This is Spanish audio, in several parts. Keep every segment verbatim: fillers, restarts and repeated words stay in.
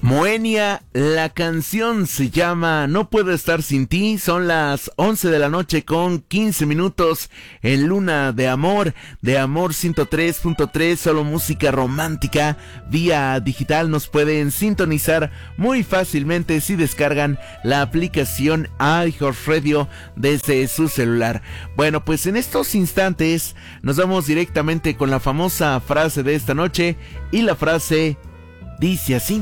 Moenia, la canción se llama No Puedo Estar Sin Ti. Son las once de la noche con quince minutos en Luna de Amor, de Amor ciento tres punto tres, solo música romántica. Vía digital nos pueden sintonizar muy fácilmente si descargan la aplicación iHeartRadio desde su celular. Bueno, pues en estos instantes nos vamos directamente con la famosa frase de esta noche, y la frase dice así: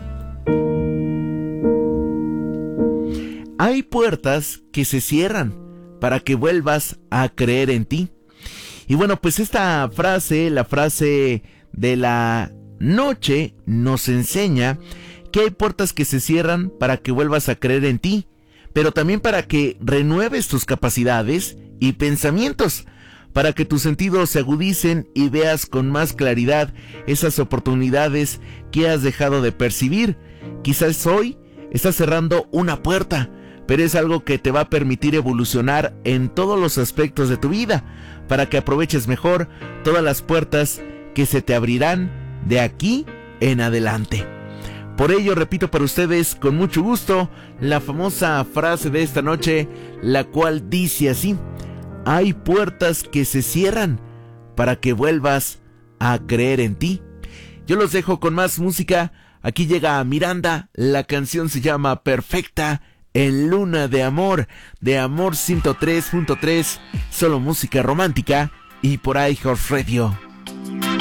hay puertas que se cierran para que vuelvas a creer en ti. Y bueno, pues esta frase, la frase de la noche, nos enseña que hay puertas que se cierran para que vuelvas a creer en ti, pero también para que renueves tus capacidades y pensamientos, para que tus sentidos se agudicen y veas con más claridad esas oportunidades que has dejado de percibir. Quizás hoy estás cerrando una puerta, pero es algo que te va a permitir evolucionar en todos los aspectos de tu vida, para que aproveches mejor todas las puertas que se te abrirán de aquí en adelante. Por ello, repito para ustedes con mucho gusto la famosa frase de esta noche, la cual dice así: hay puertas que se cierran para que vuelvas a creer en ti. Yo los dejo con más música. Aquí llega Miranda, la canción se llama Perfecta, en Luna de Amor, de Amor ciento tres punto tres, solo música romántica, y por iHeartRadio.